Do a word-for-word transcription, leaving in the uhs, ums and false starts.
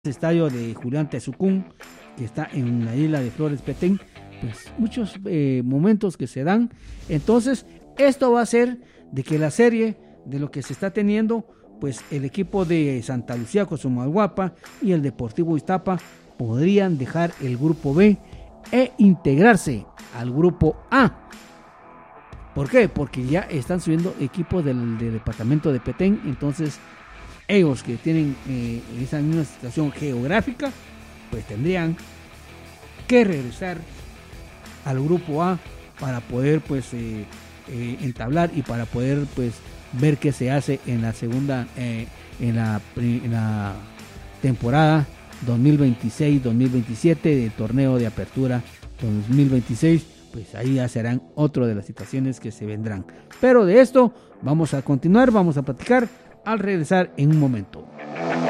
estadio de Julián Tezucún, que está en la isla de Flores Petén, pues muchos eh, momentos que se dan. Entonces, esto va a hacer de que la serie de lo que se está teniendo, pues el equipo de Santa Lucía, Cosomalguapa y el Deportivo Iztapa podrían dejar el grupo B e integrarse al grupo A. ¿Por qué? Porque ya están subiendo equipos del, del departamento de Petén, entonces ellos que tienen eh, esa misma situación geográfica, pues tendrían que regresar al grupo A para poder pues eh, eh, entablar y para poder pues ver qué se hace en la segunda eh, en, la, en la temporada dos mil veintiséis dos mil veintisiete del torneo de apertura dos mil veintiséis. Pues ahí ya serán otra de las situaciones que se vendrán. Pero de esto vamos a continuar, vamos a platicar al regresar en un momento.